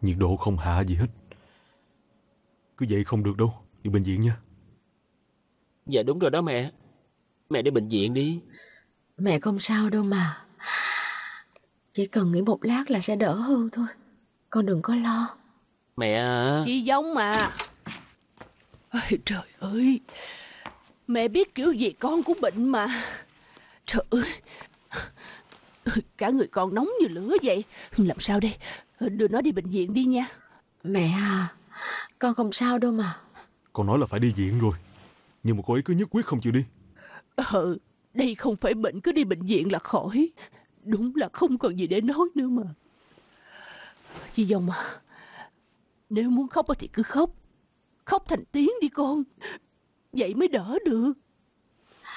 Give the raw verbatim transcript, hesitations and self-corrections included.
nhiệt độ không hạ gì hết. Cứ vậy không được đâu, đi bệnh viện nha. Dạ đúng rồi đó mẹ. Mẹ đi bệnh viện đi. Mẹ không sao đâu mà. Chỉ cần nghỉ một lát là sẽ đỡ hơn thôi. Con đừng có lo. Mẹ à. Chị giống mà. Ôi, trời ơi. Mẹ biết kiểu gì con cũng bệnh mà. Trời ơi. Cả người con nóng như lửa vậy. Làm sao đây? Đưa nó đi bệnh viện đi nha. Mẹ à, con không sao đâu mà. Con nói là phải đi viện rồi, nhưng mà cô ấy cứ nhất quyết không chịu đi. Ờ, đây không phải bệnh, cứ đi bệnh viện là khỏi. Đúng là không còn gì để nói nữa mà. Chị Dòng à, nếu muốn khóc thì cứ khóc. Khóc thành tiếng đi con. Vậy mới đỡ được.